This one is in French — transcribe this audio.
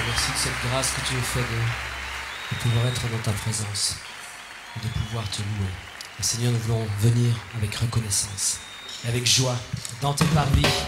Merci de cette grâce que tu nous fais de pouvoir être dans ta présence et de pouvoir te louer. Et Seigneur, nous voulons venir avec reconnaissance et avec joie dans tes parvis.